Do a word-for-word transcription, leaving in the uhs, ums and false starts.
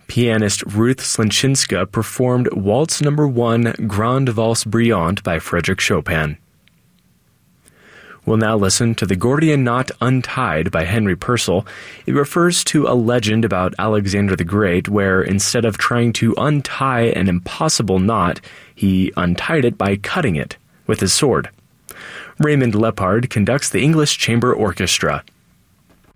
Pianist Ruth Slinchinska performed Waltz Number One, Grande Valse Brillante by Frédéric Chopin. We'll now listen to The Gordian Knot Untied by Henry Purcell. It refers to a legend about Alexander the Great where, instead of trying to untie an impossible knot, he untied it by cutting it with his sword. Raymond Lepard conducts the English Chamber Orchestra.